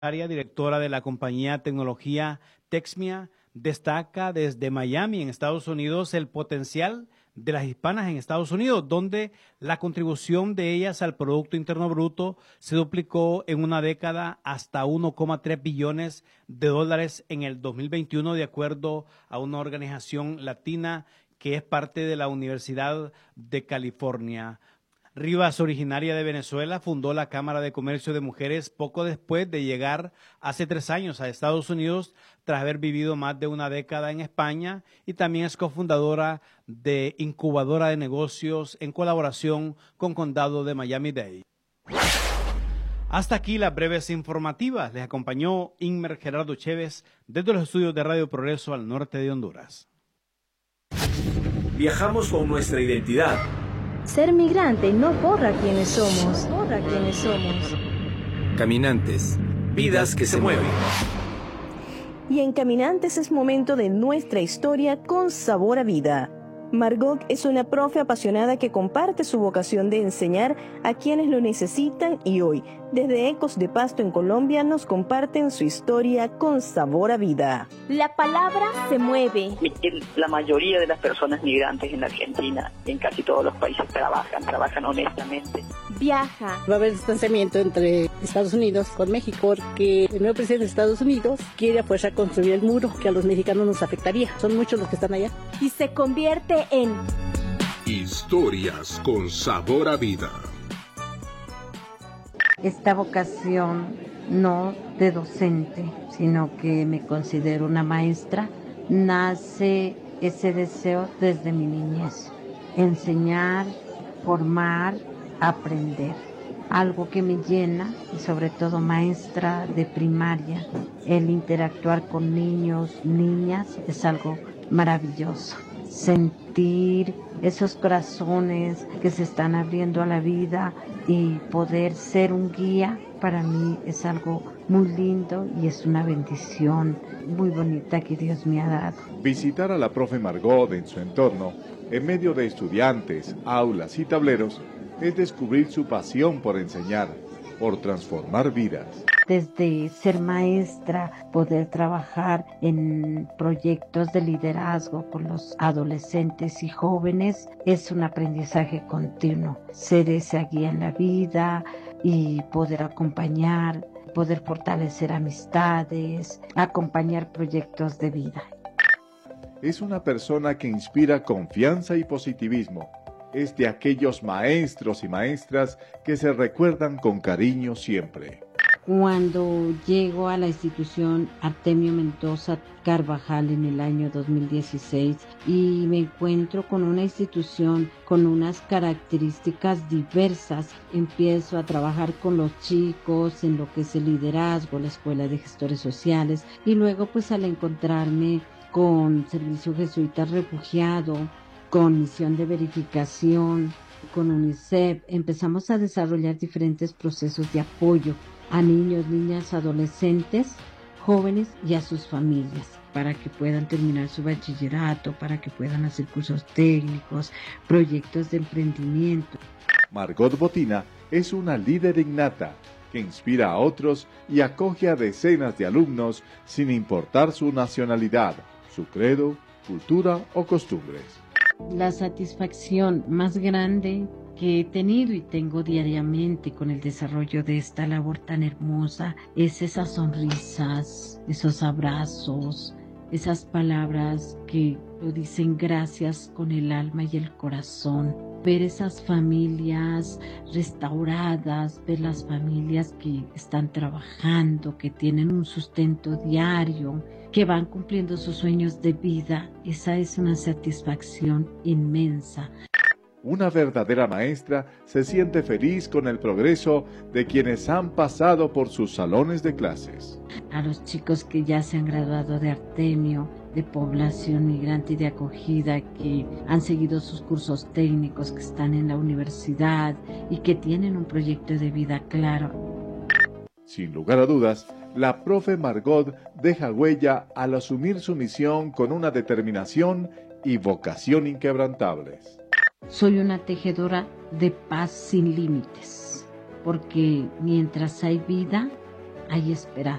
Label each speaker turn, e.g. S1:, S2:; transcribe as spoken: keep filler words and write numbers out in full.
S1: Directora de la compañía tecnología Texmia, destaca desde Miami, en Estados Unidos, el potencial de las hispanas en Estados Unidos, donde la contribución de ellas al Producto Interno Bruto se duplicó en una década hasta uno coma tres billones de dólares en el dos mil veintiuno, de acuerdo a una organización latina que es parte de la Universidad de California. Rivas, originaria de Venezuela, fundó la Cámara de Comercio de Mujeres poco después de llegar hace tres años a Estados Unidos tras haber vivido más de una década en España, y también es cofundadora de Incubadora de Negocios en colaboración con Condado de Miami-Dade. Hasta aquí las breves informativas. Les acompañó Inmer Gerardo Chévez desde los estudios de Radio Progreso al norte de Honduras.
S2: Viajamos con nuestra identidad.
S3: Ser migrante no borra quiénes somos, borra quiénes somos.
S2: Caminantes, vidas que se mueven.
S3: Y en Caminantes es momento de nuestra historia con sabor a vida. Margot es una profe apasionada que comparte su vocación de enseñar a quienes lo necesitan, y hoy, desde Ecos de Pasto en Colombia, nos comparten su historia con sabor a vida.
S4: La palabra se mueve.
S5: La mayoría de las personas migrantes en la Argentina, en casi todos los países, trabajan, trabajan honestamente.
S4: Viaja.
S6: Va a haber distanciamiento entre Estados Unidos con México, porque el nuevo presidente de Estados Unidos quiere a fuerza construir el muro que a los mexicanos nos afectaría. Son muchos los que están allá.
S4: Y se convierte en
S7: Historias con sabor a vida.
S8: Esta vocación no de docente, sino que me considero una maestra, nace ese deseo desde mi niñez. Enseñar, formar, aprender. Algo que me llena, y sobre todo maestra de primaria, el interactuar con niños, niñas, es algo maravilloso. Sentir esos corazones que se están abriendo a la vida y poder ser un guía, para mí es algo muy lindo y es una bendición muy bonita que Dios me ha dado.
S9: Visitar a la profe Margot en su entorno, en medio de estudiantes, aulas y tableros, es descubrir su pasión por enseñar, por transformar vidas.
S8: Desde ser maestra, poder trabajar en proyectos de liderazgo con los adolescentes y jóvenes, es un aprendizaje continuo. Ser esa guía en la vida y poder acompañar, poder fortalecer amistades, acompañar proyectos de vida.
S9: Es una persona que inspira confianza y positivismo. Es de aquellos maestros y maestras que se recuerdan con cariño siempre.
S8: Cuando llego a la institución Artemio Mendoza Carvajal en el año dos mil dieciséis y me encuentro con una institución con unas características diversas, empiezo a trabajar con los chicos en lo que es el liderazgo, la Escuela de Gestores Sociales, y luego pues al encontrarme con Servicio Jesuita Refugiado, con Misión de Verificación, con UNICEF, empezamos a desarrollar diferentes procesos de apoyo a niños, niñas, adolescentes, jóvenes y a sus familias, para que puedan terminar su bachillerato, para que puedan hacer cursos técnicos, proyectos de emprendimiento.
S9: Margot Botina es una líder innata que inspira a otros y acoge a decenas de alumnos sin importar su nacionalidad, su credo, cultura o costumbres.
S8: La satisfacción más grande que he tenido y tengo diariamente con el desarrollo de esta labor tan hermosa es esas sonrisas, esos abrazos, esas palabras que lo dicen gracias con el alma y el corazón. Ver esas familias restauradas, ver las familias que están trabajando, que tienen un sustento diario, que van cumpliendo sus sueños de vida, esa es una satisfacción inmensa.
S9: Una verdadera maestra se siente feliz con el progreso de quienes han pasado por sus salones de clases.
S8: A los chicos que ya se han graduado de Artemio, de población migrante y de acogida, que han seguido sus cursos técnicos, que están en la universidad y que tienen un proyecto de vida claro.
S9: Sin lugar a dudas, la profe Margot deja huella al asumir su misión con una determinación y vocación inquebrantables.
S8: Soy una tejedora de paz sin límites, porque mientras hay vida, hay esperanza.